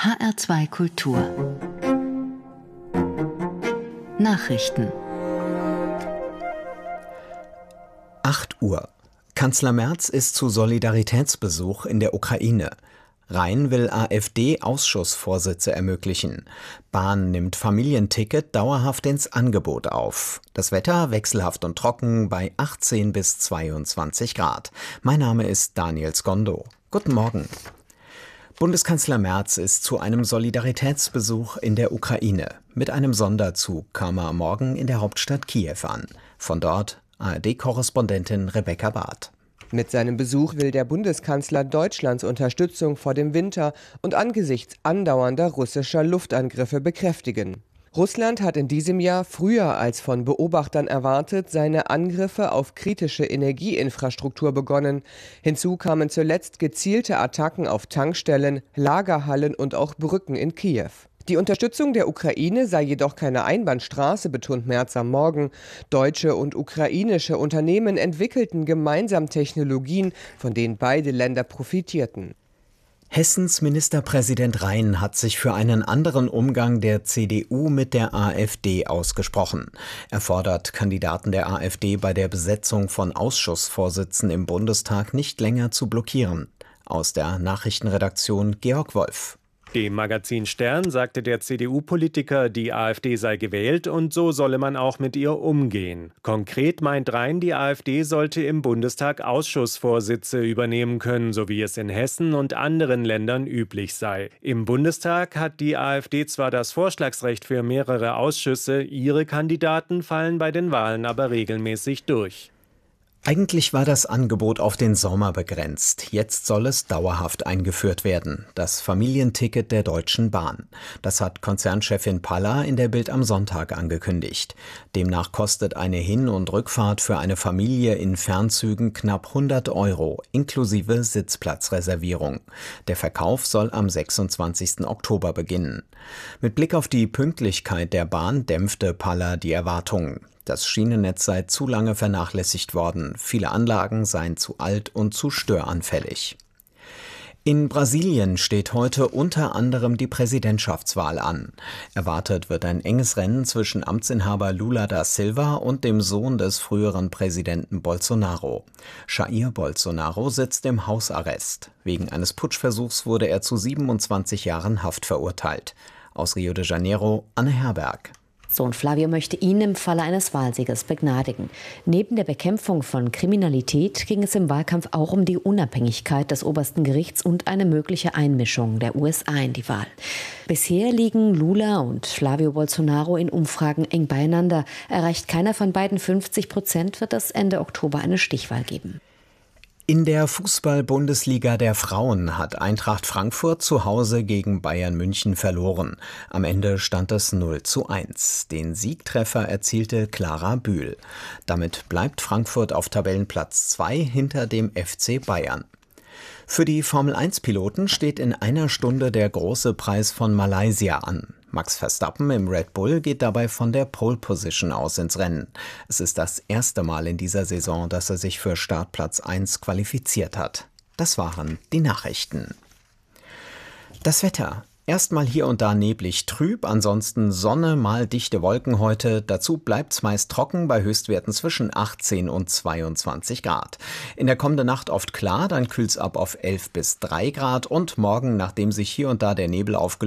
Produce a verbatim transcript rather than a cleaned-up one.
H R zwei Kultur Nachrichten. acht Uhr. Kanzler Merz ist zu Solidaritätsbesuch in der Ukraine. Rhein will AfD-Ausschussvorsitze ermöglichen. Bahn nimmt Familienticket dauerhaft ins Angebot auf. Das Wetter wechselhaft und trocken bei achtzehn bis zweiundzwanzig Grad. Mein Name ist Daniel Skondo. Guten Morgen. Bundeskanzler Merz ist zu einem Solidaritätsbesuch in der Ukraine. Mit einem Sonderzug kam er am Morgen in der Hauptstadt Kiew an. Von dort A R D-Korrespondentin Rebecca Barth. Mit seinem Besuch will der Bundeskanzler Deutschlands Unterstützung vor dem Winter und angesichts andauernder russischer Luftangriffe bekräftigen. Russland hat in diesem Jahr früher als von Beobachtern erwartet seine Angriffe auf kritische Energieinfrastruktur begonnen. Hinzu kamen zuletzt gezielte Attacken auf Tankstellen, Lagerhallen und auch Brücken in Kiew. Die Unterstützung der Ukraine sei jedoch keine Einbahnstraße, betont Merz am Morgen. Deutsche und ukrainische Unternehmen entwickelten gemeinsam Technologien, von denen beide Länder profitierten. Hessens Ministerpräsident Rhein hat sich für einen anderen Umgang der C D U mit der AfD ausgesprochen. Er fordert Kandidaten der AfD bei der Besetzung von Ausschussvorsitzen im Bundestag nicht länger zu blockieren. Aus der Nachrichtenredaktion Georg Wolf. Dem Magazin Stern sagte der C D U-Politiker, die AfD sei gewählt und so solle man auch mit ihr umgehen. Konkret meint Rhein, die AfD sollte im Bundestag Ausschussvorsitze übernehmen können, so wie es in Hessen und anderen Ländern üblich sei. Im Bundestag hat die AfD zwar das Vorschlagsrecht für mehrere Ausschüsse, ihre Kandidaten fallen bei den Wahlen aber regelmäßig durch. Eigentlich war das Angebot auf den Sommer begrenzt. Jetzt soll es dauerhaft eingeführt werden. Das Familienticket der Deutschen Bahn. Das hat Konzernchefin Palla in der Bild am Sonntag angekündigt. Demnach kostet eine Hin- und Rückfahrt für eine Familie in Fernzügen knapp hundert Euro, inklusive Sitzplatzreservierung. Der Verkauf soll am sechsundzwanzigsten Oktober beginnen. Mit Blick auf die Pünktlichkeit der Bahn dämpfte Palla die Erwartungen. Das Schienennetz sei zu lange vernachlässigt worden, viele Anlagen seien zu alt und zu störanfällig. In Brasilien steht heute unter anderem die Präsidentschaftswahl an. Erwartet wird ein enges Rennen zwischen Amtsinhaber Lula da Silva und dem Sohn des früheren Präsidenten Bolsonaro. Jair Bolsonaro sitzt im Hausarrest. Wegen eines Putschversuchs wurde er zu siebenundzwanzig Jahren Haft verurteilt. Aus Rio de Janeiro, Anne Herberg. Sohn Flavio möchte ihn im Falle eines Wahlsieges begnadigen. Neben der Bekämpfung von Kriminalität ging es im Wahlkampf auch um die Unabhängigkeit des obersten Gerichts und eine mögliche Einmischung der U S A in die Wahl. Bisher liegen Lula und Flavio Bolsonaro in Umfragen eng beieinander. Erreicht keiner von beiden fünfzig Prozent, wird es Ende Oktober eine Stichwahl geben. In der Fußball-Bundesliga der Frauen hat Eintracht Frankfurt zu Hause gegen Bayern München verloren. Am Ende stand es null zu eins. Den Siegtreffer erzielte Clara Bühl. Damit bleibt Frankfurt auf Tabellenplatz zwei hinter dem F C Bayern. Für die Formel eins Piloten steht in einer Stunde der große Preis von Malaysia an. Max Verstappen im Red Bull geht dabei von der Pole Position aus ins Rennen. Es ist das erste Mal in dieser Saison, dass er sich für Startplatz eins qualifiziert hat. Das waren die Nachrichten. Das Wetter. Erstmal hier und da neblig trüb, ansonsten Sonne, mal dichte Wolken heute. Dazu bleibt's meist trocken bei Höchstwerten zwischen achtzehn und zweiundzwanzig Grad. In der kommenden Nacht oft klar, dann kühlt's ab auf elf bis drei Grad und morgen, nachdem sich hier und da der Nebel aufgelöst